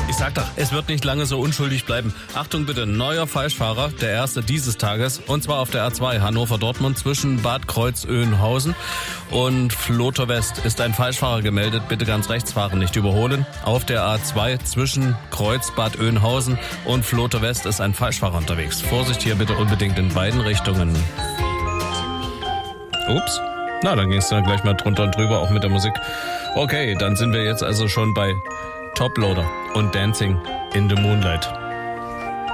Ich sag doch, es wird nicht lange so unschuldig bleiben. Achtung bitte, neuer Falschfahrer, der erste dieses Tages, und zwar auf der A2 Hannover-Dortmund zwischen Bad Kreuz-Oeynhausen und Vloter West ist ein Falschfahrer gemeldet. Bitte ganz rechts fahren, nicht überholen. Auf der A2 zwischen Kreuz Bad Oeynhausen und Vloter West ist ein Falschfahrer unterwegs. Vorsicht hier bitte unbedingt in beiden Richtungen. Ups. Na, dann ging es dann gleich mal drunter und drüber, auch mit der Musik. Okay, dann sind wir jetzt also schon bei Toploader und Dancing in the Moonlight.